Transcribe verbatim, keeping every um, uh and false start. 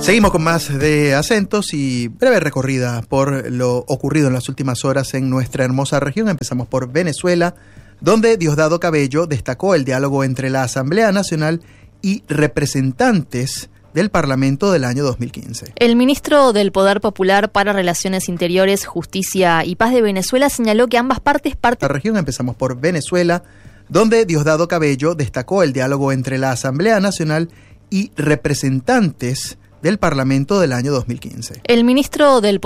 Seguimos con más de Acentos y breve recorrida por lo ocurrido en las últimas horas en nuestra hermosa región. Empezamos por Venezuela, donde Diosdado Cabello destacó el diálogo entre la Asamblea Nacional y representantes del Parlamento del año dos mil quince. El ministro del Poder Popular para Relaciones Interiores, Justicia y Paz de Venezuela señaló que ambas partes parten... La región empezamos por Venezuela, donde Diosdado Cabello destacó el diálogo entre la Asamblea Nacional y representantes del Parlamento del año dos mil quince. El ministro del